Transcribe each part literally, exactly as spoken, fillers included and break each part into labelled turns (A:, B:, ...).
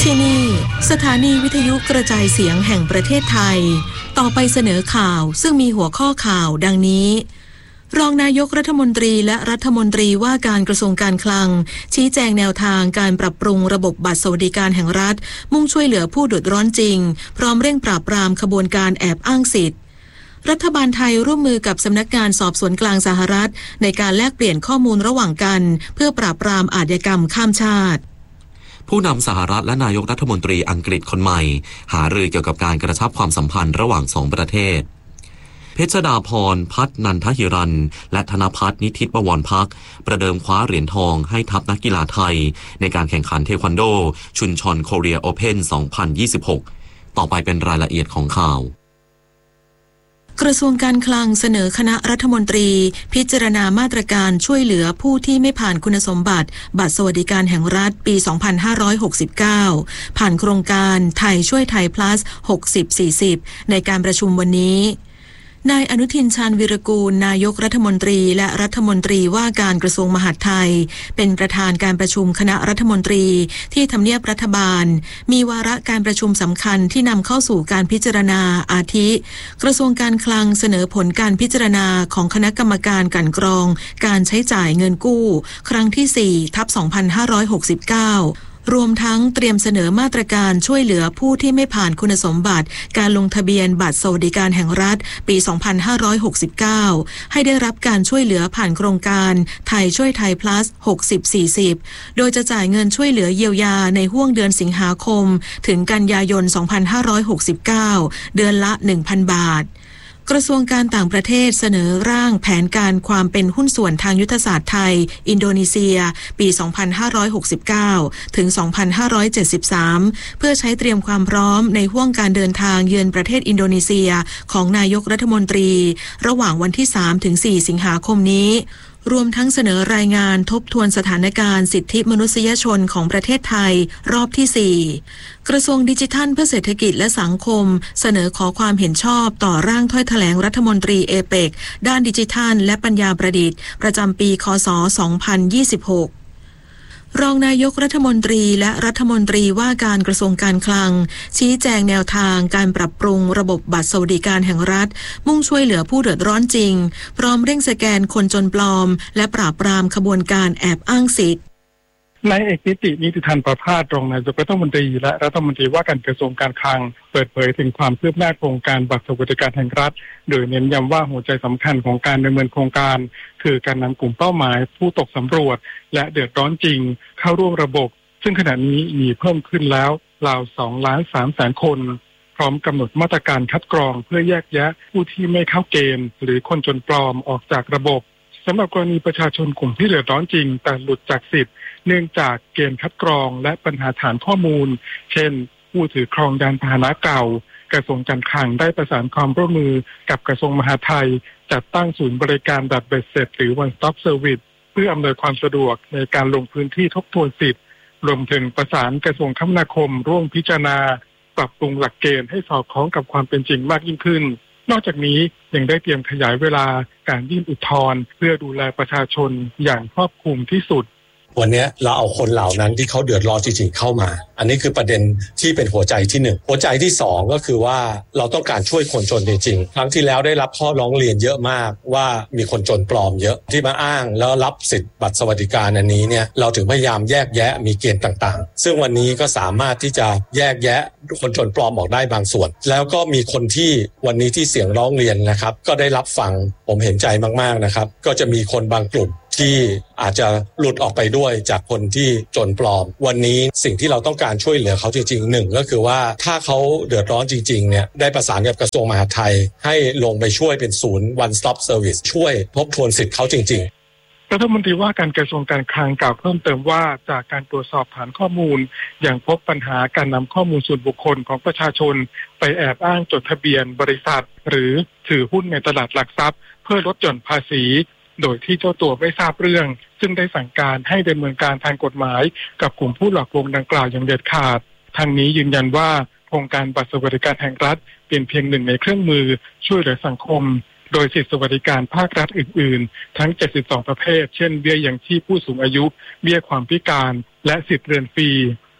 A: ที่นี่สถานีวิทยุกระจายเสียงแห่งประเทศไทยต่อไปเสนอข่าวซึ่งมีหัวข้อข่าวดังนี้รองนายกรัฐมนตรีและรัฐมนตรีว่าการกระทรวงการคลังชี้แจงแนวทางการปรับปรุงระบบบัตรสวัสดิการแห่งรัฐมุ่งช่วยเหลือผู้เดือดร้อนจริงพร้อมเร่งปราบปรามขบวนการแอบอ้างสิทธิ์รัฐบาลไทยร่วมมือกับสำนักงานสอบสวนกลางสหรัฐในการแลกเปลี่ยนข้อมูลระหว่างกันเพื่อปราบปรามอาชญากรรมข้ามชาติ
B: ผู้นำสหรัฐและนายกรัฐมนตรีอังกฤษคนใหม่หารือเกี่ยวกับการกระชับความสัมพันธ์ระหว่างสองประเทศเพชรดาพรพัฒนันทหิรันและธนภัทรนิธิบวรพักประเดิมคว้าเหรียญทองให้ทัพนักกีฬาไทยในการแข่งขันเทควันโดชุนชอนโคเรียโอเพ่น สองพันยี่สิบหก ต่อไปเป็นรายละเอียดของข่าว
A: กระทรวงการคลังเสนอคณะรัฐมนตรีพิจารณามาตรการช่วยเหลือผู้ที่ไม่ผ่านคุณสมบัติบัตรสวัสดิการแห่งรัฐปี สองพันห้าร้อยหกสิบเก้า ผ่านโครงการไทยช่วยไทย plus หกสิบ สี่สิบ ในการประชุมวันนี้นายอนุทินชาญวีรกูลนายกรัฐมนตรีและรัฐมนตรีว่าการกระทรวงมหาดไทยเป็นประธานการประชุมคณะรัฐมนตรีที่ทำเนียบรัฐบาลมีวาระการประชุมสำคัญที่นำเข้าสู่การพิจารณาอาทิกระทรวงการคลังเสนอผลการพิจารณาของคณะกรรมการกลั่นกรองการใช้จ่ายเงินกู้ครั้งที่ สี่ทับสองพันห้าร้อยหกสิบเก้ารวมทั้งเตรียมเสนอมาตรการช่วยเหลือผู้ที่ไม่ผ่านคุณสมบัติการลงทะเบียนบัตรสวัสดิการแห่งรัฐปี สองพันห้าร้อยหกสิบเก้า ให้ได้รับการช่วยเหลือผ่านโครงการไทยช่วยไทย plus หกสิบ สี่สิบ โดยจะจ่ายเงินช่วยเหลือเยียวยาในห้วงเดือนสิงหาคมถึงกันยายน สองพันห้าร้อยหกสิบเก้า เดือนละ หนึ่งพัน บาทกระทรวงการต่างประเทศเสนอร่างแผนการความเป็นหุ้นส่วนทางยุทธศาสตร์ไทยอินโดนีเซียปี สองพันห้าร้อยหกสิบเก้า ถึง สองพันห้าร้อยเจ็ดสิบสาม เพื่อใช้เตรียมความพร้อมในห้วงการเดินทางเยือนประเทศอินโดนีเซียของนายกรัฐมนตรีระหว่างวันที่ สามถึงสี่ สิงหาคมนี้รวมทั้งเสนอรายงานทบทวนสถานการณ์สิทธิมนุษยชนของประเทศไทยรอบที่ สี่ กระทรวงดิจิทัลเพื่อเศรษฐกิจและสังคมเสนอขอความเห็นชอบต่อร่างถ้อยแถลงรัฐมนตรีเอเปกด้านดิจิทัลและปัญญาประดิษฐ์ประจำปีค.ศ. สองพันยี่สิบหกรองนายกรัฐมนตรีและรัฐมนตรีว่าการกระทรวงการคลังชี้แจงแนวทางการปรับปรุงระบบบัตรสวัสดิการแห่งรัฐมุ่งช่วยเหลือผู้เดือดร้อนจริงพร้อมเร่งสแกนคนจนปลอมและปราบปรามขบวนการแอบอ้างสิทธิ์
C: นายเอกนิตินิติธรประภาสรองนายกรัฐมนตรีและรัฐมนตรีว่าการกระทรวงการคลังเปิดเผยถึงความคืบหน้าโครงการบัตรสวัสดิการแห่งรัฐโดยเน้นย้ำว่าหัวใจสำคัญของการดำเนินโครงการคือการนำกลุ่มเป้าหมายผู้ตกสำรวจและเดือดร้อนจริงเข้าร่วมระบบซึ่งขณะนี้มีเพิ่มขึ้นแล้วราวสองล้านสามแสนคนพร้อมกำหนดมาตรการคัดกรองเพื่อแยกแยะผู้ที่ไม่เข้าเกณฑ์หรือคนจนปลอมออกจากระบบสำหรับกรณีประชาชนกลุ่มที่เดือดร้อนจริงแต่หลุดจากสิทธิ์เนื่องจากเกณฑ์คัดกรองและปัญหาฐานข้อมูลเช่นผู้ถือครองยานพาหนะเก่ากระทรวงการคลังได้ประสานความร่วมมือกับกระทรวงมหาดไทยจัดตั้งศูนย์บริการแบบเบ็ดเสร็จหรือ one stop service เพื่ออำนวยความสะดวกในการลงพื้นที่ทบทวนสิทธิ์รวมถึงประสานกระทรวงคมนาคมร่วมพิจารณาปรับปรุงหลักเกณฑ์ให้สอดคล้องกับความเป็นจริงมากยิ่งขึ้นนอกจากนี้ยังได้เตรียมขยายเวลาการยื่นอุทธรณ์เพื่อดูแลประชาชนอย่างครอบคลุมที่สุด
D: วันนี้เราเอาคนเหล่านั้นที่เขาเดือดร้อนจริงๆเข้ามาอันนี้คือประเด็นที่เป็นหัวใจที่หนึ่งหัวใจที่สองก็คือว่าเราต้องการช่วยคนจนจริงๆครั้งที่แล้วได้รับข้อร้องเรียนเยอะมากว่ามีคนจนปลอมเยอะที่มาอ้างแล้วรับสิทธิ์บัตรสวัสดิการอันนี้เนี่ยเราถึงพยายามแยกแยะมีเกณฑ์ต่างๆซึ่งวันนี้ก็สามารถที่จะแยกแยะคนจนปลอมออกได้บางส่วนแล้วก็มีคนที่วันนี้ที่เสียงร้องเรียนนะครับก็ได้รับฟังผมเห็นใจมากๆนะครับก็จะมีคนบางกลุ่มที่อาจจะหลุดออกไปด้วยจากคนที่จนปลอมวันนี้สิ่งที่เราต้องการช่วยเหลือเขาจริงๆหนึ่งก็คือว่าถ้าเขาเดือดร้อนจริงๆเนี่ยได้ประสานกับกระทรวงมหาดไทยให้ลงไปช่วยเป็นศูนย์ one stop service ช่วยทบทวนสิทธิ์เขาจริงๆ
C: รัฐมนตรีว่าการกระทรวงการคลังกล่าวเพิ่มเติมว่าจากการตรวจสอบฐานข้อมูลยังพบปัญหาการนำข้อมูลส่วนบุคคลของประชาชนไปแอบอ้างจดทะเบียนบริษัทหรือถือหุ้นในตลาดหลักทรัพย์เพื่อลดหย่อนภาษีโดยที่เจ้าตัวไม่ทราบเรื่องซึ่งได้สั่งการให้ดำเนินการทางกฎหมายกับกลุ่มผู้หลอกลวงดังกล่าวอย่างเด็ดขาดทางนี้ยืนยันว่าโครงการบัตรสวัสดิการแห่งรัฐเป็นเพียงหนึ่งในเครื่องมือช่วยเหลือสังคมโดยสิทธิสวัสดิการภาครัฐอื่นๆทั้งเจ็ดสิบสองประเภทเช่นเบี้ยยังชีพผู้สูงอายุเบี้ยความพิการและสิทธิเรียนฟรี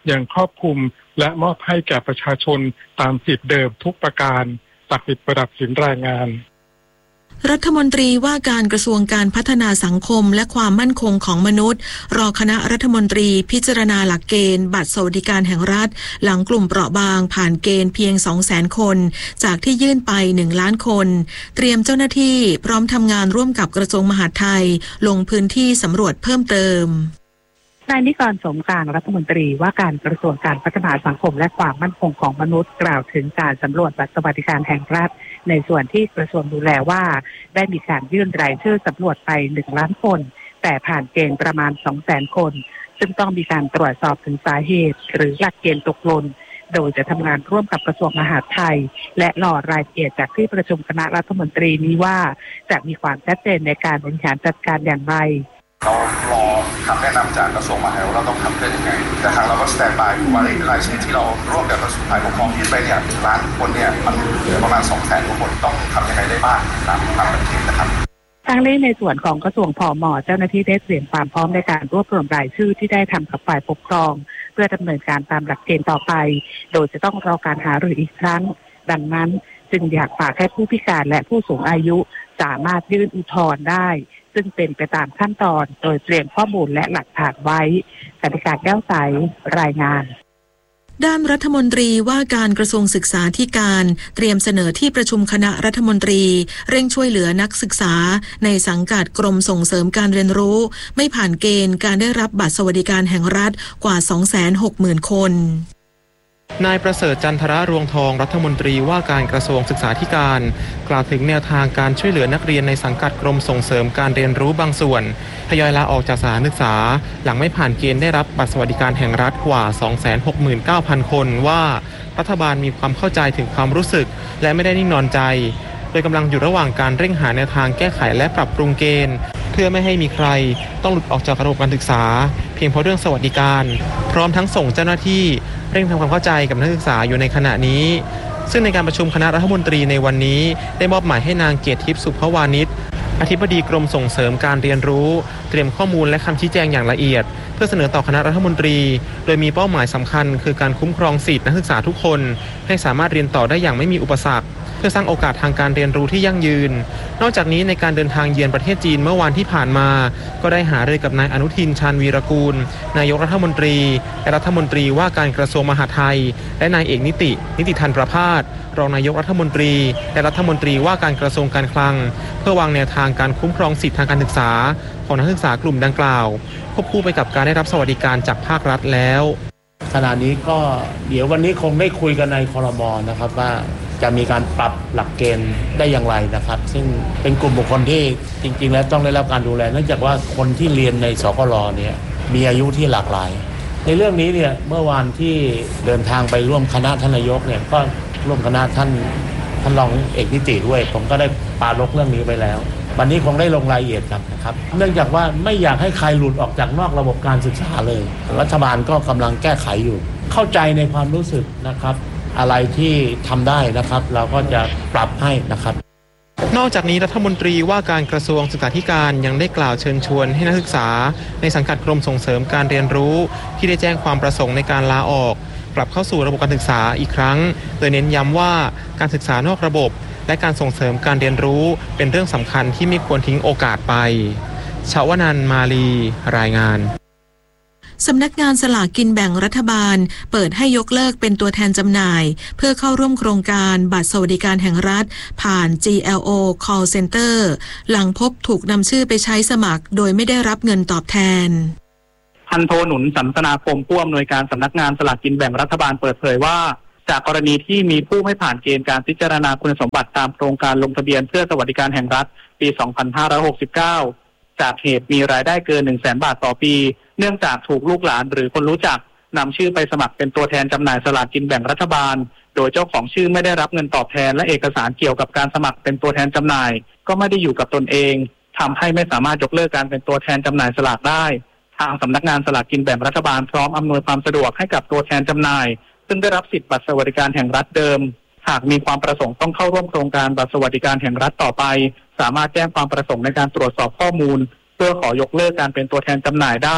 C: อย่างครอบคลุมและมอบให้แก่ประชาชนตามสิทธิเดิมทุกประการตักสิทธิประดับสินรายงาน
A: รัฐมนตรีว่าการกระทรวงการพัฒนาสังคมและความมั่นคงของมนุษย์รอคณะรัฐมนตรีพิจารณาหลักเกณฑ์บัตรสวัสดิการแห่งรัฐหลังกลุ่มเปราะบางผ่านเกณฑ์เพียง สองแสน คนจากที่ยื่นไปหนึ่งล้านคนเตรียมเจ้าหน้าที่พร้อมทำงานร่วมกับกระทรวงมหาดไทยลงพื้นที่สำรวจเพิ่มเติม
E: นายนิกร สมกลางรัฐมนตรีว่าการกระทรวงการพัฒนาสังคมและความมั่นคงของมนุษย์กล่าวถึงการสำรวจบัตรสวัสดิการแห่งรัฐในส่วนที่กระทรวงดูแลว่าได้มีการยื่นรายชื่อสำรวจไปหนึ่งล้านคนแต่ผ่านเกณฑ์ประมาณ สองแสน คนซึ่งต้องมีการตรวจสอบถึงสาเหตุหรือหลักเกณฑ์ตกหล่นโดยจะทำงานร่วมกับกระทรวงมหาดไทยและรอรายละเอียดจากที่ประชุมคณะรัฐมนตรีนี้ว่าจะมีความชัดเจนในการบริหารจัดการอย่างไร
F: เรารอคำแนะนำจากกระทรวงมหาดไทยเราต้องทำได้ยังไงแต่ทางเราก็สแตนบายว่ารายชื่อที่เราร่วมกับกระทรวงฝ่ายปกครองยื่นไปเนี่ยล้านคนเนี่ยมันเหลือประมาณ สองแสน กว่าคนต้องทำยังไงได้บ้างตามตามบัญชีนะครับ
E: ทางนี้ในส่วนของกระทรวงพม.เจ้าหน้าที่ได้เตรียมความพร้อมในการรวบรวมรายชื่อที่ได้ทำกับฝ่ายปกครองเพื่อดำเนินการตามหลักเกณฑ์ต่อไปโดยจะต้องรอการหารืออีกครั้งดังนั้นจึงอยากฝากให้ผู้พิการและผู้สูงอายุสามารถยื่นอุทธรณ์ได้ซึ่งเป็นไปตามขั้นตอนโดยเตรียมข้อมูลและหลักฐานไว้กนิกาแก้วใสรายงาน
A: ด้านรัฐมนตรีว่าการกระทรวงศึกษาธิการเตรียมเสนอที่ประชุมคณะรัฐมนตรีเร่งช่วยเหลือนักศึกษาในสังกัดกรมส่งเสริมการเรียนรู้ไม่ผ่านเกณฑ์การได้รับบัตรสวัสดิการแห่งรัฐกว่า สองแสนหกหมื่น คน
G: นายประเสริฐจันทรรวงทองรัฐมนตรีว่าการกระทรวงศึกษาธิการกล่าวถึงแนวทางการช่วยเหลือนักเรียนในสังกัดกรมส่งเสริมการเรียนรู้บางส่วนทยอยลาออกจากสถานศึกษาหลังไม่ผ่านเกณฑ์ได้รับบัตรสวัสดิการแห่งรัฐกว่า สองแสนหกหมื่นเก้าพัน คนว่ารัฐบาลมีความเข้าใจถึงความรู้สึกและไม่ได้นิ่งนอนใจโดยกำลังอยู่ระหว่างการเร่งหาแนวทางแก้ไขและปรับปรุงเกณฑ์เพื่อไม่ให้มีใครต้องหลุดออกจากระบบการศึกษาเพียงเพราะเรื่องสวัสดิการพร้อมทั้งส่งเจ้าหน้าที่เร่งทำความเข้าใจกับนักศึกษาอยู่ในขณะนี้ซึ่งในการประชุมคณะรัฐมนตรีในวันนี้ได้มอบหมายให้นางเกียรติทิพย์สุภวานิชอธิบดีกรมส่งเสริมการเรียนรู้เตรียมข้อมูลและคำชี้แจงอย่างละเอียดเพื่อเสนอต่อคณะรัฐมนตรีโดยมีเป้าหมายสำคัญคือการคุ้มครองสิทธินักศึกษาทุกคนให้สามารถเรียนต่อได้อย่างไม่มีอุปสรรคเพื่อสร้างโอกาสทางการเรียนรู้ที่ยั่งยืนนอกจากนี้ในการเดินทางเยือนประเทศจีนเมื่อวานที่ผ่านมาก็ได้หารือกับนายอนุทินชาญวีรกูลนายกรัฐมนตรีและรัฐมนตรีว่าการกระทรวงมหาดไทยและนายเอกนิตินิติธันประภาสรองนายกรัฐมนตรีและรัฐมนตรีว่าการกระทรวงการคลังเพื่อวางแนวทางการคุ้มครองสิทธิทางการศึกษาของนักศึกษากลุ่มดังกล่าวควบคู่ไปกับการได้รับสวัสดิการจากภาครัฐแล้ว
H: ขณะนี้ก็เดี๋ยววันนี้คงได้คุยกันในครม.นะครับว่าจะมีการปรับหลักเกณฑ์ได้อย่างไรนะครับซึ่งเป็นกลุ่มบุคคลที่จริงๆแล้วต้องได้รับการดูแลเนื่องจากว่าคนที่เรียนในสกล.เนี่ยมีอายุที่หลากหลายในเรื่องนี้เนี่ยเมื่อวานที่เดินทางไปร่วมคณะท่านนายกเนี่ยก็ร่วมคณะท่านท่านรองเอกนิติด้วยผมก็ได้ปาลกเรื่องนี้ไปแล้ววันนี้คงได้ลงรายละเอียดกันนะครับเนื่องจากว่าไม่อยากให้ใครหลุดออกจากนอกระบบการศึกษาเลยรัฐบาลก็กำลังแก้ไขอยู่เข้าใจในความรู้สึกนะครับอะไรที่ทำได้นะครับเราก็จะปรับให้นะครับ
G: นอกจากนี้รัฐมนตรีว่าการกระทรวงศึกษาธิการยังได้กล่าวเชิญชวนให้นักศึกษาในสังกัดกรมส่งเสริมการเรียนรู้ที่ได้แจ้งความประสงค์ในการลาออกกลับเข้าสู่ระบบการศึกษาอีกครั้งโดยเน้นย้ำว่าการศึกษานอกระบบและการส่งเสริมการเรียนรู้เป็นเรื่องสำคัญที่ไม่ควรทิ้งโอกาสไปชวนันท์มาลีรายงาน
A: สำนักงานสลากกินแบ่งรัฐบาลเปิดให้ยกเลิกเป็นตัวแทนจำหน่ายเพื่อเข้าร่วมโครงการบัตรสวัสดิการแห่งรัฐผ่าน จี แอล โอ Call Center หลังพบถูกนำชื่อไปใช้สมัครโดยไม่ได้รับเงินตอบแทน
C: พันโทหนุนสันตนาคมผู้อำนวยการสำนักงานสลากกินแบ่งรัฐบาลเปิดเผยว่าจากกรณีที่มีผู้ไม่ผ่านเกณฑ์การพิจารณาคุณสมบัติตามโครงการลงทะเบียนเพื่อสวัสดิการแห่งรัฐปี สองพันห้าร้อยหกสิบเก้า จากเหตุมีรายได้เกิน หนึ่งแสน บาทต่อปีเนื่องจากถูกลูกหลานหรือคนรู้จักนำชื่อไปสมัครเป็นตัวแทนจำหน่ายสลากกินแบ่งรัฐบาลโดยเจ้าของชื่อไม่ได้รับเงินตอบแทนและเอกสารเกี่ยวกับการสมัครเป็นตัวแทนจำหน่ายก็ไม่ได้อยู่กับตนเองทำให้ไม่สามารถยกเลิกการเป็นตัวแทนจำหน่ายสลากได้ทางสำนักงานสลากกินแบ่งรัฐบาลพร้อมอำนวยความสะดวกให้กับตัวแทนจำหน่ายซึ่งได้รับสิทธิบัตรสวัสดิการแห่งรัฐเดิมหากมีความประสงค์ต้องเข้าร่วมโครงการบัตรสวัสดิการแห่งรัฐต่อไปสามารถแจ้งความประสงค์ในการตรวจสอบข้อมูลเพื่อขอยกเลิกการเป็นตัวแทนจำหน่ายได้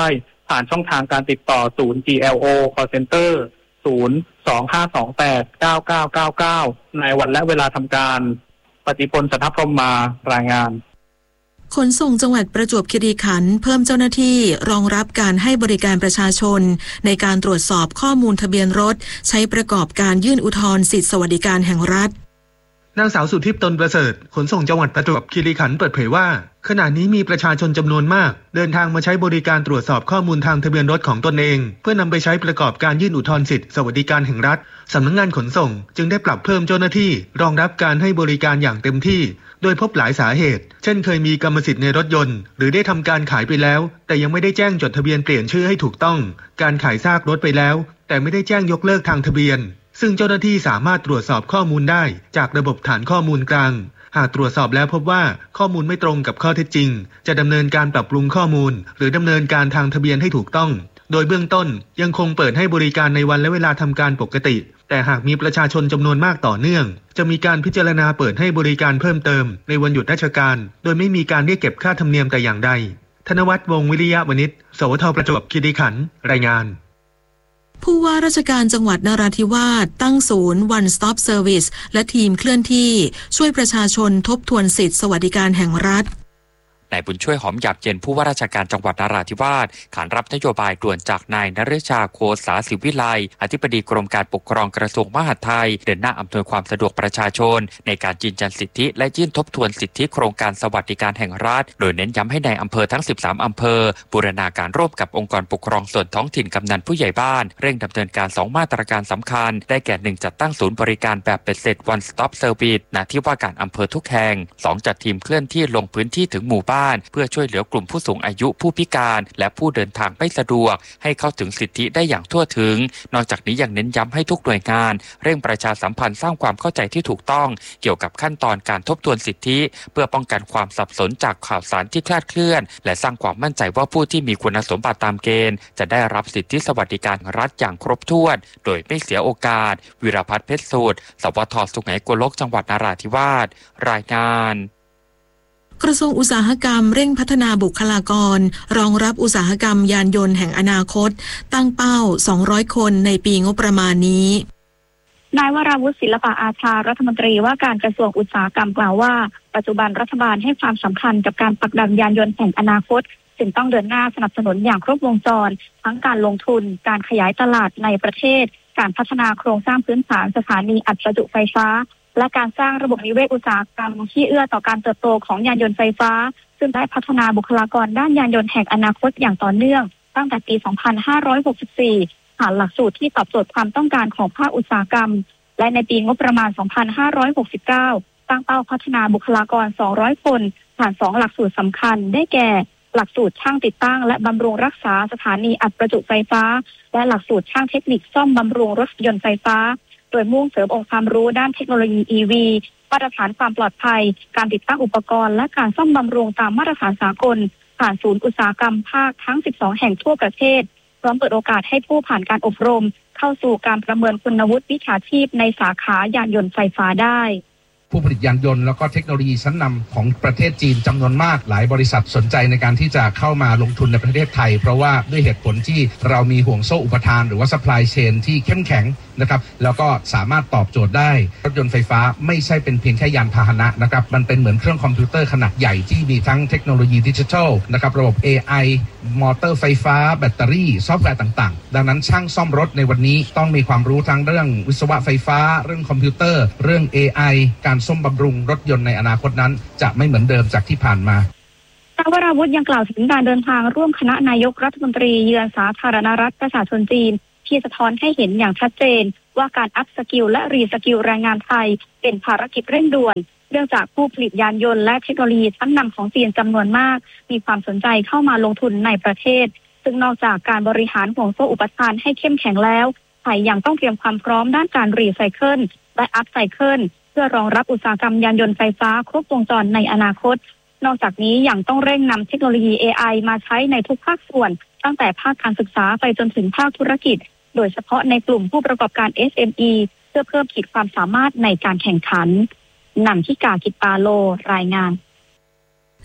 C: ผ่านช่องทางการติดต่อศูนย์ จี แอล โอ Call Center ศูนย์ สอง ห้า สอง แปด เก้า เก้า เก้า เก้าในวันและเวลาทำการปฏิพล สัทธพรหมารายงาน
A: ขนส่งจังหวัดประจวบคีรีขันธ์เพิ่มเจ้าหน้าที่รองรับการให้บริการประชาชนในการตรวจสอบข้อมูลทะเบียนรถใช้ประกอบการยื่นอุทธรณ์สิทธิสวัสดิการแห่งรัฐ
I: นางสาวสุทิพย์ตนประเสริฐขนส่งจังหวัดประจวบคีรีขันธ์เปิดเผยว่าขณะนี้มีประชาชนจำนวนมากเดินทางมาใช้บริการตรวจสอบข้อมูลทางทะเบียนรถของตนเองเพื่อนำไปใช้ประกอบการยื่นอุทธรณ์สิทธิสวัสดิการแห่งรัฐสำนักงานขนส่งจึงได้ปรับเพิ่มเจ้าหน้าที่รองรับการให้บริการอย่างเต็มที่โดยพบหลายสาเหตุเช่นเคยมีกรรมสิทธิ์ในรถยนต์หรือได้ทำการขายไปแล้วแต่ยังไม่ได้แจ้งจดทะเบียนเปลี่ยนชื่อให้ถูกต้องการขายซากรถไปแล้วแต่ไม่ได้แจ้งยกเลิกทางทะเบียนซึ่งเจ้าหน้าที่สามารถตรวจสอบข้อมูลได้จากระบบฐานข้อมูลกลางหากตรวจสอบแล้วพบว่าข้อมูลไม่ตรงกับข้อเท็จจริงจะดำเนินการปรับปรุงข้อมูลหรือดำเนินการทางทะเบียนให้ถูกต้องโดยเบื้องต้นยังคงเปิดให้บริการในวันและเวลาทำการปกติแต่หากมีประชาชนจำนวนมากต่อเนื่องจะมีการพิจารณาเปิดให้บริการเพิ่มเติมในวันหยุดราชการโดยไม่มีการเรียกเก็บค่าธรรมเนียมแต่อย่างใดธนวัฒน์วงศ์วิริยะวณิชสวทประจวบคีรีขันธ์รายงาน
A: ผู้ว่าราชการจังหวัดนราธิวาสตั้งศูนย์ One Stop Service และทีมเคลื่อนที่ช่วยประชาชนทบทวนสิทธิสวัสดิการแห่งรัฐ
J: นายบุญช่วยหอมหยาบเย็นผู้ว่าราชการจังหวัดนราธิวาสขานรับนโยบายด่วนจากนายนฤชาโคสาศิวิไลอธิบดีกรมการปกครองกระทรวงมหาดไทยเดินหน้าอำนวยความสะดวกประชาชนในการยืนยันสิทธิและยื่นทบทวนสิทธิโครงการสวัสดิการแห่งรัฐโดยเน้นย้ำให้ในอำเภอทั้งสิบสามอำเภอบูรณาการร่วมกับองค์กรปกครองส่วนท้องถิ่นกำนันผู้ใหญ่บ้านเร่งดำเนินการสองมาตรการสำคัญได้แก่หนึ่งจัดตั้งศูนย์บริการแบบเป็ดเสร็จ One Stop Service ณที่ว่าการอำเภอทุกแห่งสองจัดทีมเคลื่อนที่ลงพื้นที่ถึงหมู่บ้านเพื่อช่วยเหลือกลุ่มผู้สูงอายุผู้พิการและผู้เดินทางไม่สะดวกให้เข้าถึงสิทธิได้อย่างทั่วถึงนอกจากนี้ยังเน้นย้ำให้ทุกหน่วยงานเร่งประชาสัมพันธ์สร้างความเข้าใจที่ถูกต้องเกี่ยวกับขั้นตอนการทบทวนสิทธิเพื่อป้องกันความสับสนจากข่าวสารที่คลาดเคลื่อนและสร้างความมั่นใจว่าผู้ที่มีคุณสมบัติตามเกณฑ์จะได้รับสิทธิสวัสดิการรัฐอย่างครบถ้วนโดยไม่เสียโอกาสวิรพัฒน์เพชรสูตรสวทสุไหงโกลกจังหวัดนราธิวาสรายงาน
A: กระทรวงอุตสาหกรรมเร่งพัฒนาบุคลากรรองรับอุตสาหกรรมยานยนต์แห่งอนาคตตั้งเป้าสองร้อยคนในปีงบประมาณนี้
K: นายวราวุฒิศิลปะอาชารัฐมนตรีว่าการกระทรวงอุตสาหกรรมกล่าวว่าปัจจุบันรัฐบาลให้ความสำคัญกับการผลักดันยานยนต์แห่งอนาคตจึงต้องเดินหน้าสนับสนุนอย่างครบวงจรทั้งการลงทุนการขยายตลาดในประเทศการพัฒนาโครงสร้างพื้นฐานสถานีอัดประจุไฟฟ้าและการสร้างระบบนิเวศอุตสาหกรรมที่เอื้อต่อการเติบโตของยานยนต์ไฟฟ้าซึ่งได้พัฒนาบุคลากรด้านยานยนต์แห่งอนาคตอย่างต่อเนื่องตั้งแต่ปี สองพันห้าร้อยหกสิบสี่ ผ่านหลักสูตรที่ตอบโจทย์ความต้องการของภาคอุตสาหกรรมและในปีงบประมาณ สองพันห้าร้อยหกสิบเก้า ตั้งเป้าพัฒนาบุคลากร สองร้อยคนผ่านสองหลักสูตรสำคัญได้แก่หลักสูตรช่างติดตั้งและบำรุงรักษาสถานีอัดประจุไฟฟ้าและหลักสูตรช่างเทคนิคซ่อมบำรุงรถยนต์ไฟฟ้าโดยมุ่งเสริมองค์ความรู้ด้านเทคโนโลยี อี วี มาตรฐานความปลอดภัยการติดตั้งอุปกรณ์และการซ่อมบำรุงตามมาตรฐานสากลผ่านศูนย์อุตสาหกรรมภาคทั้งสิบสองแห่งทั่วประเทศพร้อมเปิดโอกาสให้ผู้ผ่านการอบรมเข้าสู่การประเมินคุณวุฒิวิชาชีพในสาขายานยนต์ไฟฟ้าได้
L: ผู้ผลิตยานยนต์แล้วก็เทคโนโลยีชั้นนำของประเทศจีนจำนวนมากหลายบริษัทสนใจในการที่จะเข้ามาลงทุนในประเทศไทยเพราะว่าด้วยเหตุผลที่เรามีห่วงโซ่อุปทานหรือว่า supply chain ที่เข้มแข็งนะครับแล้วก็สามารถตอบโจทย์ได้รถยนต์ไฟฟ้าไม่ใช่เป็นเพียงแค่ยานพาหนะนะครับมันเป็นเหมือนเครื่องคอมพิวเตอร์ขนาดใหญ่ที่มีทั้งเทคโนโลยีดิจิทัลนะครับระบบ เอ ไอ มอเตอร์ไฟฟ้าแบตเตอรี่ซอฟต์แวร์ต่างๆดังนั้นช่างซ่อมรถในวันนี้ต้องมีความรู้ทั้งเรื่องวิศวะไฟฟ้าเรื่องคอมพิวเตอร์เรื่อง เอ ไอ การซ่อมบำรุงรถยนต์ในอนาคตนั้นจะไม่เหมือนเดิมจากที่ผ่านมาน
K: ายวราวุฒิยังกล่าวถึงการเดินทางร่วมคณะนายกรัฐมนตรีเยือนสาธารณรัฐประชาชนจีนที่สะท้อนให้เห็นอย่างชัดเจนว่าการอัพสกิลและรีสกิลแรงงานไทยเป็นภารกิจเร่งด่วนเนื่องจากผู้ผลิตยานยนต์และเทคโนโลยีชั้นนำของจีนจำนวนมากมีความสนใจเข้ามาลงทุนในประเทศซึ่งนอกจากการบริหารห่วงโซ่อุปทานให้เข้มแข็งแล้วไทยยังต้องเตรียมความพร้อมด้านการรีไซเคิลและอัพไซเคิลเพื่อรองรับอุตสาหกรรมยานยนต์ไฟฟ้าครบวงจรในอนาคตนอกจากนี้ยังต้องเร่งนำเทคโนโลยี เอ ไอ มาใช้ในทุกภาคส่วนตั้งแต่ภาคการศึกษาไปจนถึงภาคธุรกิจโดยเฉพาะในกลุ่มผู้ประกอบการ เอส เอ็ม อี เพื่อเพิ่มขีดความสามารถในการแข่งขันนันทิกากิจปาโลรายงาน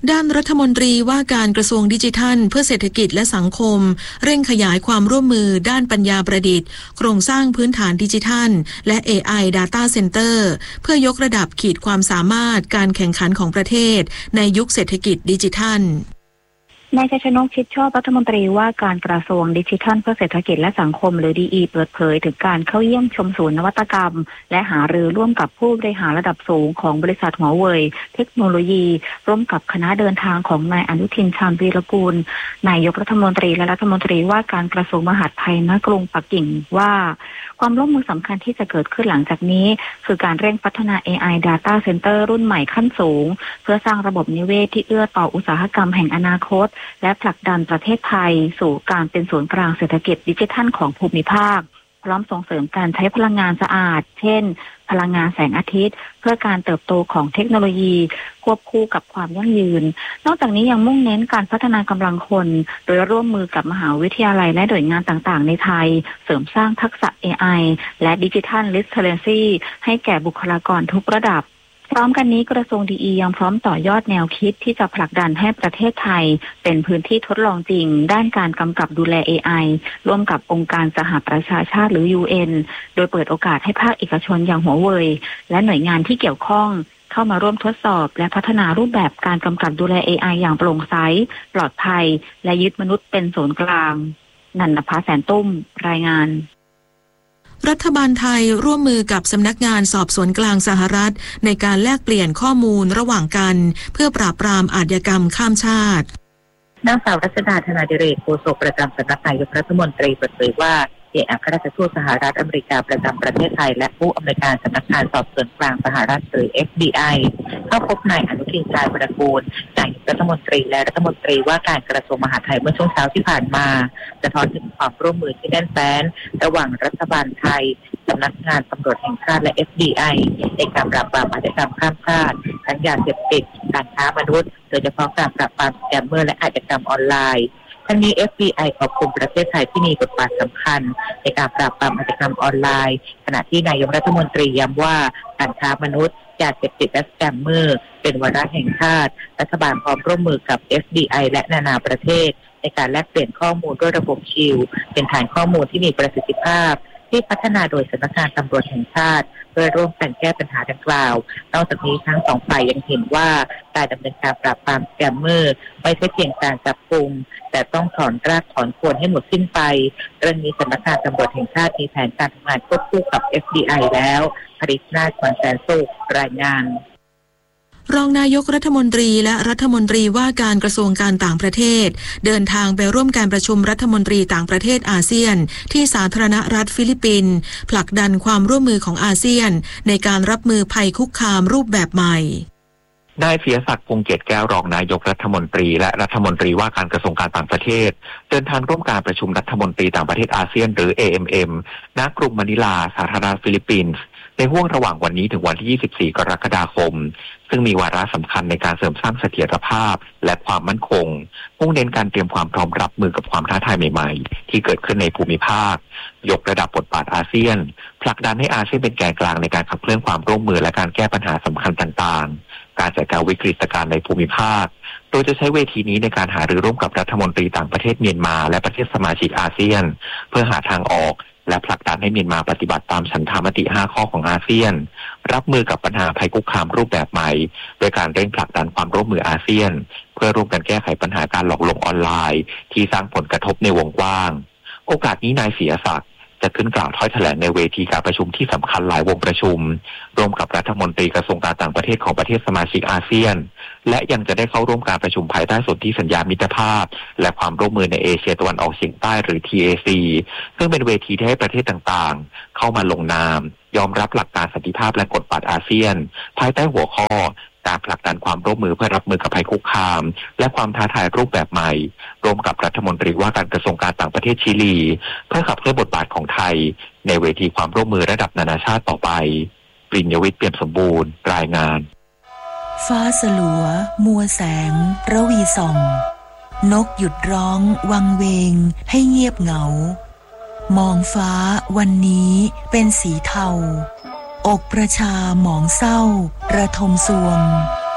A: ด้านรัฐมนตรีว่าการกระทรวงดิจิทัลเพื่อเศรษฐกิจและสังคมเร่งขยายความร่วมมือด้านปัญญาประดิษฐ์โครงสร้างพื้นฐานดิจิทัลและ เอ ไอ Data Center เพื่อยกระดับขีดความสามารถการแข่งขันของประเทศในยุคเศรษฐกิจดิจิทัล
E: นายชัยชนกชิดชอบรัฐมนตรีว่าการกระทรวงดิจิทัลเพื่อเศรษฐกิจและสังคมหรือ ดี อี เปิดเผยถึงการเข้าเยี่ยมชมศูนย์นวัตกรรมและหารือร่วมกับผู้บริหารระดับสูงของบริษัทหัวเว่ยเทคโนโลยีร่วมกับคณะเดินทางของนายอนุทินชาญวีรกูลนายกรัฐมนตรีและรัฐมนตรีว่าการกระทรวงมหาดไทยณกรุงปักกิ่งว่าความร่วมมือสำคัญที่จะเกิดขึ้นหลังจากนี้คือการเร่งพัฒนา เอ ไอ Data Center รุ่นใหม่ขั้นสูงเพื่อสร้างระบบนิเวศที่เอื้อต่ออุตสาหกรรมแห่งอนาคตและผลักดันประเทศไทยสู่การเป็นศูนย์กลางเศรษฐกิจดิจิทัลของภูมิภาคพร้อมส่งเสริมการใช้พลังงานสะอาดเช่นพลังงานแสงอาทิตย์เพื่อการเติบโตของเทคโนโลยีควบคู่กับความยั่งยืนนอกจากนี้ยังมุ่งเน้นการพัฒนากำลังคนโดยร่วมมือกับมหาวิทยาลัยและหน่วยงานต่างๆในไทยเสริมสร้างทักษะ เอ ไอ และ Digital Literacy ให้แก่บุคลากรทุกระดับพร้อมกันนี้กระทรวงดีอียังพร้อมต่อยอดแนวคิดที่จะผลักดันให้ประเทศไทยเป็นพื้นที่ทดลองจริงด้านการกำกับดูแล เอ ไอ ร่วมกับองค์การสหประชาชาติหรือ ยู เอ็น โดยเปิดโอกาสให้ภาคเอกชนอย่างหัวเว่ยและหน่วยงานที่เกี่ยวข้องเข้ามาร่วมทดสอบและพัฒนารูปแบบการกำกับดูแล เอ ไอ อย่างโปร่งใสปลอดภัยและยึดมนุษย์เป็นศูนย์กลางนันทภาแสนตุ้มรายงาน
A: รัฐบาลไทยร่วมมือกับสำนักงานสอบสวนกลางสหรัฐในการแลกเปลี่ยนข้อมูลระหว่างกันเพื่อปราบปรามอาชญากรรมข้ามชาติ
E: นางสาวรัชดาธนาดิเรกโฆษกประจำสำนักนายกรัฐมนตรีเปิดเผยว่าเอกอัครราชทูตสหรัฐอเมริกาประจำประเทศไทยและผู้อำนวยการสำนักงานสอบสวนกลางสหรัฐหรือ เอฟ บี ไอ เข้าพบนายอนุทินชาญวีรกูลนายกรัฐมนตรีและรัฐมนตรีว่าการกระทรวงมหาดไทยเมื่อช่วงเช้าที่ผ่านมาสะท้อนถึงความร่วมมือที่แน่นแฟ้นระหว่างรัฐบาลไทยสำนักงานตำรวจแห่งชาติและ เอฟ บี ไอ ในการปราบปรามอาชญากรรมข้ามชาติทั้งยาเสพติดการค้ามนุษย์โดยเฉพาะการปราบปรามสแกมเมอร์และอาชญากรรมออนไลน์ทั้งนี้ เอฟ บี ไอ ขอบคุณประเทศไทยที่มีบทบาทสำคัญในการปราบปรามอาชญากรรมออนไลน์ขณะที่นายกรัฐมนตรีย้ำว่าการค้ามนุษย์ยาเสพติดและสแกมเมอร์เป็นวาระแห่งชาติรัฐบาลพร้อมร่วมมือกับ เอฟ บี ไอ และนานาประเทศในการแลกเปลี่ยนข้อมูลด้วยระบบชิลเป็นฐานข้อมูลที่มีประสิทธิภาพที่พัฒนาโดยสำนักงานตำรวจแห่งชาติเพื่อร่วมกันแก้ปัญหาดังกล่าวนอกจากนี้ทั้งสองฝ่ายยังเห็นว่าการดำเนินการปราบปรามสแกมเมอร์ไม่ใช่เพียงการจับกุมแต่ต้องถอนรากถอนโคนให้หมดสิ้นไปเรื่องนี้สำนักงานตำรวจแห่งชาติมีแผนการทำงานควบคู่กับ เอฟ บี ไอ แล้วภริษนาถขวัญแสนสุขรายงาน
A: รองนายกรัฐมนตรีและรัฐมนตรีว่าการกระทรวงการต่างประเทศเดินทางไปร่วมการประชุมรัฐมนตรีต่างประเทศอาเซียนที่สาธารณรัฐฟิลิปปินส์ผลักดันความร่วมมือของอาเซียนในการรับมือภัยคุกคามรูปแบบใหม่
M: นายเสียศักดิ์พงษ์เกตแก้วรองนายกรัฐมนตรีและรัฐมนตรีว่าการกระทรวงการต่างประเทศเดินทางร่วมการประชุมรัฐมนตรีต่างประเทศอาเซียนหรือ เอ เอ็ม เอ็ม ณ กรุงมะนิลาสาธารณรัฐฟิลิปปินส์ในห่วงระหว่างวันนี้ถึงวันที่ยี่สิบสี่กรกฎาคมซึ่งมีวาระสำคัญในการเสริมสร้างเสถียรภาพและความมั่นคงมุ่งเน้นการเตรียมความพร้อมรับมือกับความท้าทายใหม่ๆที่เกิดขึ้นในภูมิภาคยกระดับบทบาทอาเซียนผลักดันให้อาเซียนเป็นแกนกลางในการขับเคลื่อนความร่วมมือและการแก้ปัญหาสำคัญต่างๆการจัดการวิกฤตการณ์ในภูมิภาคโดยจะใช้เวทีนี้ในการหารือร่วมกับรัฐมนตรีต่างประเทศเมียนมาและประเทศสมาชิกอาเซียนเพื่อหาทางออกและผลักดันให้เมียนมาปฏิบัติตามฉันทามติห้าข้อของอาเซียนรับมือกับปัญหาภัยคุกคามรูปแบบใหม่โดยการเร่งผลักดันความร่วมมืออาเซียนเพื่อร่วมกันแก้ไขปัญหาการหลอกลวงออนไลน์ที่สร้างผลกระทบในวงกว้างโอกาสนี้นายเสียศักดิ์จะขึ้นกล่าวถ้อยแถลงในเวทีการประชุมที่สำคัญหลายวงประชุมร่วมกับรัฐมนตรีกระทรวงการต่างประเทศของประเทศสมาชิกอาเซียนและยังจะได้เข้าร่วมการประชุมภายใต้สนธิสัญญามิตรภาพและความร่วมมือในเอเชียตะวันออกเฉียงใต้หรือ ที เอ ซี ซึ่งเป็นเวทีที่ให้ประเทศต่างๆเข้ามาลงนามยอมรับหลักการสันติภาพและกฎบัตรอาเซียนภายใต้หัวข้อการผลักดันความร่วมมือเพื่อรับมือกับภัยคุกคามและความท้าทายรูปแบบใหม่ร่วมกับรัฐมนตรีว่าการกระทรวงการต่างประเทศชิลีเพื่อขับเคลื่อนบทบาทของไทยในเวทีความร่วมมือระดับนานาชาติต่อไปปริญญวิทย์เปี่ยมสมบูรณ์รายงาน
N: ฟ้าสลัวมัวแสงระวีส่องนกหยุดร้องวังเวงให้เงียบเหงามองฟ้าวันนี้เป็นสีเทาอกประชาหมองเศร้าระทมสวง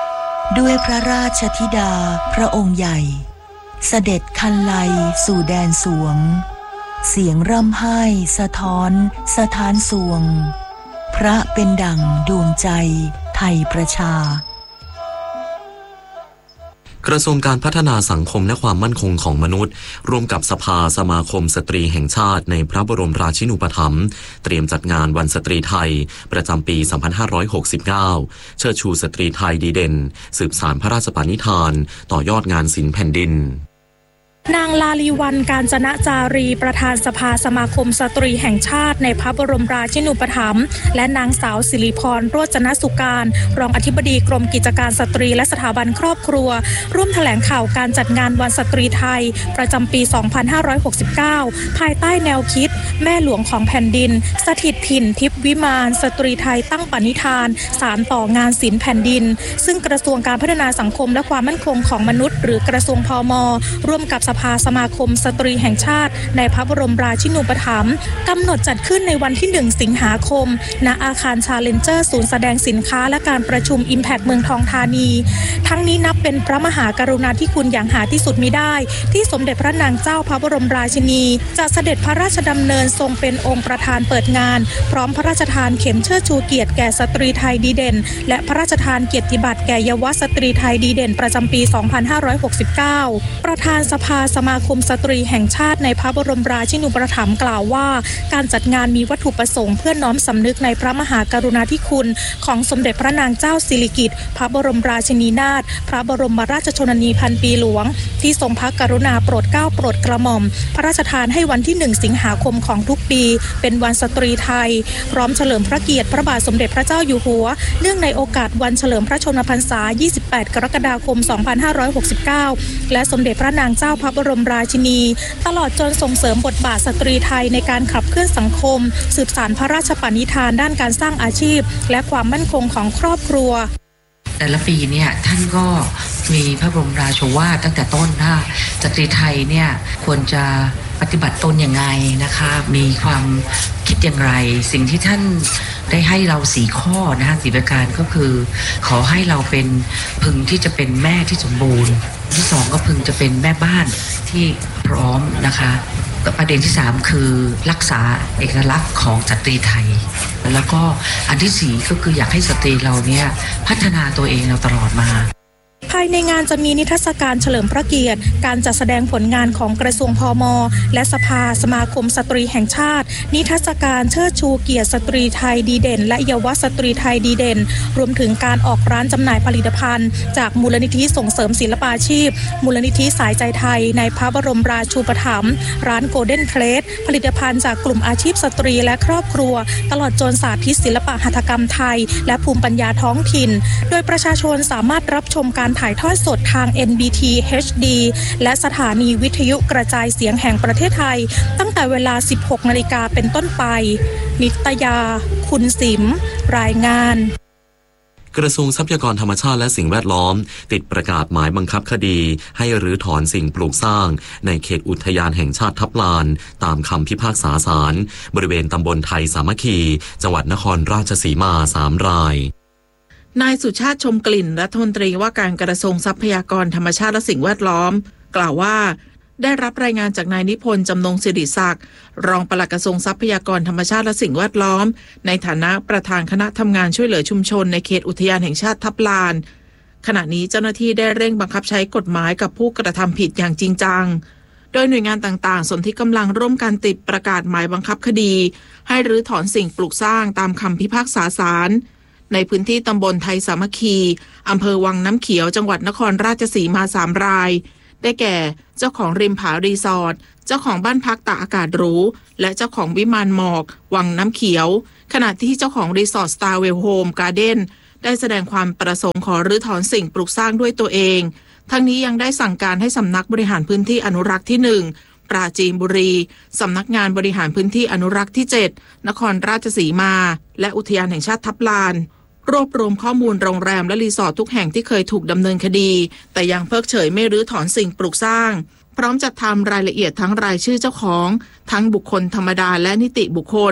N: ด้วยพระราชธิดาพระองค์ใหญ่เสด็จคันไลสู่แดนสวงเสียงร่ำไห้สะท้อนสถานสวงพระเป็นดั่งดวงใจไทยประชาก
B: ระทรวงการพัฒนาสังคมและความมั่นคงของมนุษย์ร่วมกับสภาสมาคมสตรีแห่งชาติในพระบรมราชินูปถัมภ์เตรียมจัดงานวันสตรีไทยประจำปี สองพันห้าร้อยหกสิบเก้า เชิดชูสตรีไทยดีเด่นสืบสานพระราชปณิธานต่อยอดงานศิลป์แผ่นดิน
O: นางลาลีวรรณ กาญจนจารีประธานสภาสมาคมสตรีแห่งชาติในพระบรมราชินูปถัมภ์และนางสาวสิริพรโรจนสุการรองอธิบดีกรมกิจการสตรีและสถาบันครอบครัวร่วมแถลงข่าวการจัดงานวันสตรีไทยประจำปี สองพันห้าร้อยหกสิบเก้า ภายใต้แนวคิดแม่หลวงของแผ่นดินสถิตถิ่นทิพย์วิมานสตรีไทยตั้งปณิธานสานต่องานศิลป์แผ่นดินซึ่งกระทรวงการพัฒนาสังคมและความมั่นคงของมนุษย์หรือกระทรวงพม.ร่วมกับสภาสมาคมสตรีแห่งชาติในพระบรมราชินูปถัมภ์กำหนดจัดขึ้นในวันที่หนึ่งสิงหาคมณอาคารชาเลนเจอร์ศูนย์แสดงสินค้าและการประชุม Impact เมืองทองธานีทั้งนี้นับเป็นพระมหากรุณาธิคุณอย่างหาที่สุดมิได้ที่สมเด็จพระนางเจ้าพระบรมราชินีจะเสด็จพระราชดำเนินทรงเป็นองค์ประธานเปิดงานพร้อมพระราชทานเข็มเชิดชูเกียรติแก่สตรีไทยดีเด่นและพระราชทานเกียรติบัตรแก่เยาวสตรีไทยดีเด่นประจำปี สองพันห้าร้อยหกสิบเก้า ประธานสภาสมาคมสตรีแห่งชาติในพระบรมราชินูปถัมภ์กล่าวว่าการจัดงานมีวัตถุประสงค์เพื่อน้อมสำนึกในพระมหากรุณาธิคุณของสมเด็จพระนางเจ้าสิริกิติ์พระบรมราชินีนาถพระบรมราชชนนีพันปีหลวงที่ทรงพระกรุณาโปรดเกล้าโปรดกระหม่อมพระราชทานให้วันที่หนึ่งสิงหาคมของทุกปีเป็นวันสตรีไทยพร้อมเฉลิมพระเกียรติพระบาทสมเด็จพระเจ้าอยู่หัวเนื่องในโอกาสวันเฉลิมพระชนมพรรษายี่สิบแปดกรกฎาคมสองพันห้าร้อยหกสิบเก้าและสมเด็จพระนางเจ้าพระบรมราชินีตลอดจนส่งเสริมบทบาทสตรีไทยในการขับเคลื่อนสังคมสืบสานพระราชปณิธานด้านการสร้างอาชีพและความมั่นคงของครอบครัว
P: แต่ละปีเนี่ยท่านก็มีพระบรมราโชวาทตั้งแต่ต้นว่าสตรีไทยเนี่ยควรจะปฏิบัติตนอย่างไงนะคะมีความคิดอย่างไรสิ่งที่ท่านได้ให้เราสี่ข้อนะคะสี่ประการก็คือขอให้เราเป็นพึงที่จะเป็นแม่ที่สมบูรณ์ที่สองก็พึงจะเป็นแม่บ้านที่พร้อมนะคะประเด็นที่สามคือรักษาเอกลักษณ์ของสตรีไทยแล้วก็อันที่สี่ก็คืออยากให้สตรีเราเนี่ยพัฒนาตัวเองเราตลอดมา
O: ภายในงานจะมีนิทรรศการเฉลิมพระเกียรติการจัดแสดงผลงานของกระทรวงพม.และสภาสมาคมสตรีแห่งชาตินิทรรศการเชิดชูเกียรติสตรีไทยดีเด่นและเยาวสตรีไทยดีเด่นรวมถึงการออกร้านจำหน่ายผลิตภัณฑ์จากมูลนิธิส่งเสริมศิลปาชีพมูลนิธิสายใจไทยในพระบรมราชูปถัมภ์ร้านโกลเด้นเพลสผลิตภัณฑ์จากกลุ่มอาชีพสตรีและครอบครัวตลอดจนสาธิตศิลปะหัตถกรรมไทยและภูมิปัญญาท้องถิ่นโดยประชาชนสามารถรับชมการถ่ายทอดสดทาง เอ็น บี ที เอช ดี และสถานีวิทยุกระจายเสียงแห่งประเทศไทยตั้งแต่เวลา สิบหกนาฬิกาเป็นต้นไปนิตยาคุณสิมรายงาน
B: กระทรวงทรัพยากรธรรมชาติและสิ่งแวดล้อมติดประกาศหมายบังคับคดีให้รื้อถอนสิ่งปลูกสร้างในเขตอุทยานแห่งชาติทับลานตามคำพิพากษาศาลบริเวณตำบลไทยสามัคคีจังหวัดนครราชสีมาสามราย
Q: นายสุชาติชมกลิ่นรัฐมนตรีว่าการกระทรวงทรัพยากรธรรมชาติและสิ่งแวดล้อมกล่าวว่าได้รับรายงานจากนายนิพนธ์จำนงสิริศักดิ์รองปลัดกระทรวงทรัพยากรธรรมชาติและสิ่งแวดล้อมในฐานะประธานคณะทำงานช่วยเหลือชุมชนในเขตอุทยานแห่งชาติทับลานขณะนี้เจ้าหน้าที่ได้เร่งบังคับใช้กฎหมายกับผู้กระทำผิดอย่างจริงจังโดยหน่วยงานต่างๆส่วนที่กำลังร่วมกันติดประกาศหมายบังคับคดีให้รื้อถอนสิ่งปลูกสร้างตามคำพิพากษาศาลในพื้นที่ตำบลไทยสามัคคีอำเภอวังน้ำเขียวจังหวัดนครราชสีมาสามรายได้แก่เจ้าของริมผารีสอร์ทเจ้าของบ้านพักตากอากาศหรูและเจ้าของวิมานหมอกวังน้ำเขียวขณะที่เจ้าของรีสอร์ทสตาร์เวลโฮมการ์เด้นได้แสดงความประสงค์ขอรื้อถอนสิ่งปลูกสร้างด้วยตัวเองทั้งนี้ยังได้สั่งการให้สำนักบริหารพื้นที่อนุรักษ์ที่หนึ่งปราจีนบุรีสำนักงานบริหารพื้นที่อนุรักษ์ที่เจ็ดนครราชสีมาและอุทยานแห่งชาติทับลานรวบรวมข้อมูลโรงแรมและรีสอร์ททุกแห่งที่เคยถูกดำเนินคดีแต่ยังเพิกเฉยไม่รื้อถอนสิ่งปลูกสร้างพร้อมจัดทำรายละเอียดทั้งรายชื่อเจ้าของทั้งบุคคลธรรมดาและนิติบุคคล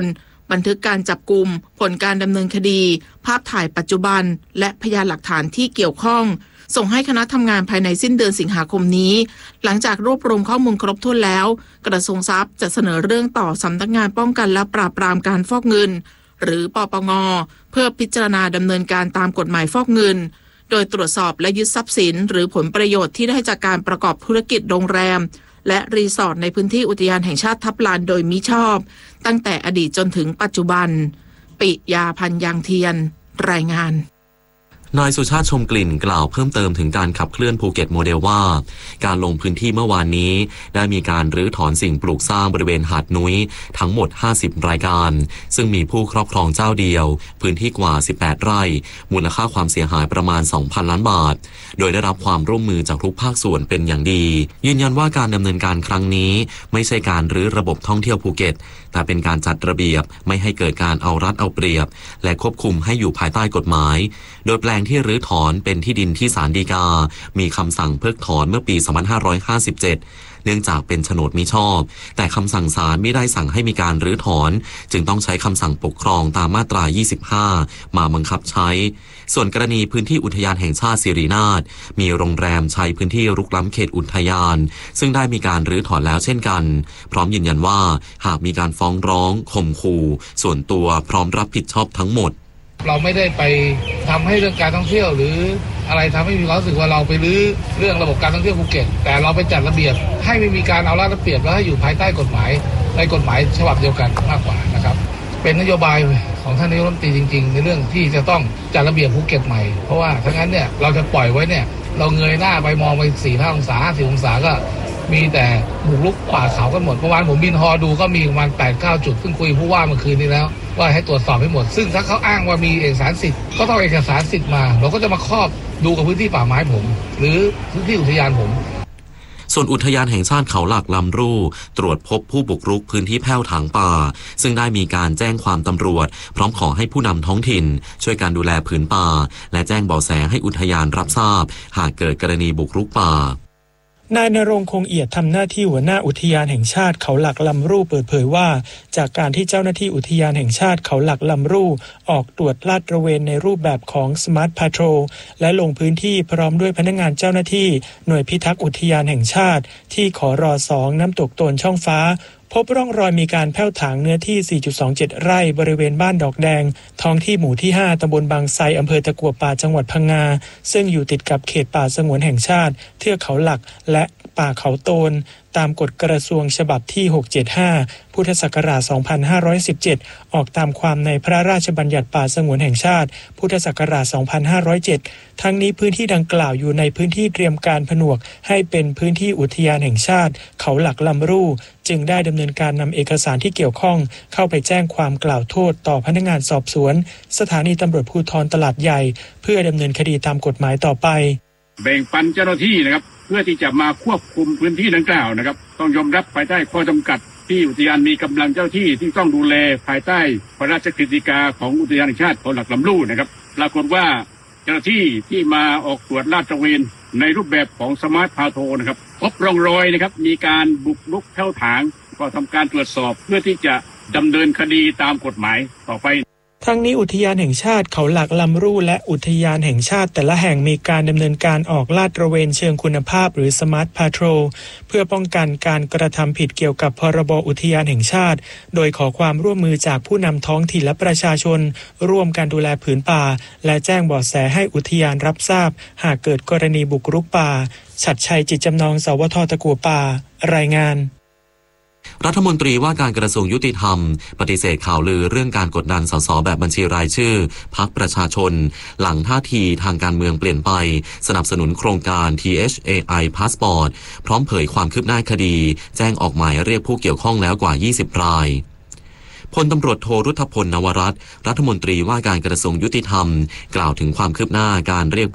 Q: บันทึกการจับกุมผลการดำเนินคดีภาพถ่ายปัจจุบันและพยานหลักฐานที่เกี่ยวข้องส่งให้คณะทำงานภายในสิ้นเดือนสิงหาคมนี้หลังจากรวบรวมข้อมูลครบถ้วนแล้วกระทรวงทรัพย์จะเสนอเรื่องต่อสำนักงานป้องกันและปราบปรามการฟอกเงินหรือปปง.เพื่อพิจารณาดำเนินการตามกฎหมายฟอกเงินโดยตรวจสอบและยึดทรัพย์สินหรือผลประโยชน์ที่ได้จากการประกอบธุรกิจโรงแรมและรีสอร์ทในพื้นที่อุทยานแห่งชาติทับลานโดยมิชอบตั้งแต่อดีตจนถึงปัจจุบันปิยาพันธ์ยางเทียนรายงาน
B: นายสุชาติชมกลิ่นกล่าวเพิ่มเติมถึงการขับเคลื่อนภูเก็ตโมเดลว่าการลงพื้นที่เมื่อวานนี้ได้มีการรื้อถอนสิ่งปลูกสร้างบริเวณหาดนุ้ยทั้งหมดห้าสิบรายการซึ่งมีผู้ครอบครองเจ้าเดียวพื้นที่กว่าสิบแปดไร่มูลค่าความเสียหายประมาณ สองพัน ล้านบาทโดยได้รับความร่วมมือจากทุกภาคส่วนเป็นอย่างดียืนยันว่าการดำเนินการครั้งนี้ไม่ใช่การรื้อระบบท่องเที่ยวภูเก็ตแต่เป็นการจัดระเบียบไม่ให้เกิดการเอารัดเอาเปรียบและควบคุมให้อยู่ภายใต้กฎหมายโดยแปลงที่รื้อถอนเป็นที่ดินที่ศาลฎีกามีคำสั่งเพิกถอนเมื่อปี สองพันห้าร้อยห้าสิบเจ็ด เนื่องจากเป็นโฉนดมิชอบแต่คำสั่งศาลไม่ได้สั่งให้มีการรื้อถอนจึงต้องใช้คำสั่งปกครองตามมาตรา ยี่สิบห้า มาบังคับใช้ส่วนกรณีพื้นที่อุทยานแห่งชาติสิรินาถมีโรงแรมใช้พื้นที่รุกล้ำเขตอุทยานซึ่งได้มีการรื้อถอนแล้วเช่นกันพร้อมยืนยันว่าหากมีการฟ้องร้องข่มขู่ส่วนตัวพร้อมรับผิดชอบทั้งหมด
L: เราไม่ได้ไปทำให้เรื่องการท่องเที่ยวหรืออะไรทำให้มีความรู้สึกว่าเราไปรื้อเรื่องระบบการท่องเที่ยวภูเก็ตแต่เราไปจัดระเบียบให้ไม่มีการเอารัดเอาเปรียบแล้วให้อยู่ภายใต้กฎหมายในกฎหมายฉบับเดียวกันมากกว่านะครับเป็นนโยบายของท่านนายกรัฐมนตรีจริงๆในเรื่องที่จะต้องจัดระเบียบภูเก็ตใหม่เพราะว่าถ้างั้นเนี่ยเราจะปล่อยไว้เนี่ยเราเงยหน้าไปมองไปสี่ห้าองศาห้าสิบองศาก็มีแต่บุกรุกป่าเขากันหมดเมื่อวานผมบินฮอดูก็มีประมาณ แปดเก้า จุดซึ่งคุยผู้ว่าเมื่อคืนนี้แล้วว่าให้ตรวจสอบให้หมดซึ่งถ้าเขาอ้างว่ามีเอกสารสิทธิ์ก็ต้องเอกสารสิทธิ์มาเราก็จะมาครอบดูกับพื้นที่ป่าไม้ผมหรือพื้นที่อุทยานผม
B: ส่วนอุทยานแห่งชาติเขาหลักลำรูตรวจพบผู้บุกรุกพื้นที่แพ่วถางป่าซึ่งได้มีการแจ้งความตำรวจพร้อมขอให้ผู้นำท้องถิ่นช่วยการดูแลผืนป่าและแจ้งเบาะแสให้อุทยานรับทราบหากเกิดกรณีบุกรุกป่
R: านายณรงค์คงเอียดทำหน้าที่หัวหน้าอุทยานแห่งชาติเขาหลักลำรูเปิดเผยว่าจากการที่เจ้าหน้าที่อุทยานแห่งชาติเขาหลักลำรูออกตรวจลาดตระเวนในรูปแบบของ Smart Patrol และลงพื้นที่พร้อมด้วยพนักงานเจ้าหน้าที่หน่วยพิทักษ์อุทยานแห่งชาติที่ขรสองน้ำตกโตนช่องฟ้าพบร่องรอยมีการแผ่วถางเนื้อที่ สี่จุดสองเจ็ด ไร่บริเวณบ้านดอกแดงท้องที่หมู่ที่ ห้า ตำบลบางไทรอำเภอตะกั่วป่าจังหวัดพังงาซึ่งอยู่ติดกับเขตป่าสงวนแห่งชาติเทือกเขาหลักและป่าเขาโตนตามกฎกระทรวงฉบับที่หกร้อยเจ็ดสิบห้าพุทธศักราชสองพันห้าร้อยสิบเจ็ดออกตามความในพระราชบัญญัติป่าสงวนแห่งชาติพุทธศักราชสองพันห้าร้อยเจ็ดทั้งนี้พื้นที่ดังกล่าวอยู่ในพื้นที่เตรียมการผนวกให้เป็นพื้นที่อุทยานแห่งชาติเขาหลักลำรูจึงได้ดำเนินการนำเอกสารที่เกี่ยวข้องเข้าไปแจ้งความกล่าวโทษต่อพนักงานสอบสวนสถานีตำรวจภูธรตลาดใหญ่เพื่อดำเนินคดีตามกฎหมายต่อไป
S: แบ่งปันเจ้าหน้าที่นะครับเพื่อที่จะมาควบคุมพื้นที่ดังกล่าวนะครับต้องยอมรับภายใต้ข้อจำกัดที่อุทยานมีกำลังเจ้าที่ที่ต้องดูแลภายใต้พระราชกฤษฎีกาของอุทยานแห่งชาติเขาหลักลำรูนะครับปรากฏว่าเจ้าหน้าที่ที่มาออกตรวจลาดตระเวนในรูปแบบของสมาร์ทพาโทรนะครับพบร่องรอยนะครับมีการบุกรุกแผ่วถางก็ทำการตรวจสอบเพื่อที่จะดำเนินคดีตามกฎหมายต่อไป
R: ทั้งนี้อุทยานแห่งชาติเขาหลักลำรูและอุทยานแห่งชาติแต่ละแห่งมีการดำเนินการออกลาดตระเวนเชิงคุณภาพหรือ Smart Patrol เพื่อป้องกันการกระทำผิดเกี่ยวกับพรบอุทยานแห่งชาติโดยขอความร่วมมือจากผู้นำท้องถิ่นและประชาชนร่วมการดูแลผืนป่าและแจ้งเบาะแสให้อุทยานรับทราบหากเกิดกรณีบุกรุกป่าฉัตรชัยจิตจำนองสวทตะกั่วป่ารายงาน
B: รัฐมนตรีว่าการกระทรวงยุติธรรมปฏิเสธข่าวลือเรื่องการกดดันสสแบบบัญชีรายชื่อพรรคประชาชนหลังท่าทีทางการเมืองเปลี่ยนไปสนับสนุนโครงการ ที เอช เอ ไอ Passport พร้อมเผยความคืบหน้าคดีแจ้งออกหมายเรียกผู้เกี่ยวข้องแล้วกว่ายี่สิบรายพลตำรวจโทรุธพลนวรัตน์รัฐมนตรีว่าการกระทรวงยุติธรรมกล่าวถึงความคืบหน้าการเรียก